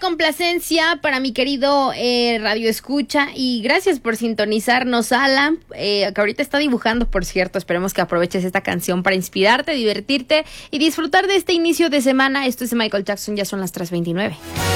complacencia para mi querido Radio Escucha y gracias por sintonizarnos, Alan, que ahorita está dibujando, por cierto. Esperemos que aproveches esta canción para inspirarte, divertirte y disfrutar de este inicio de semana. Esto es de Michael Jackson, ya son las 3:29.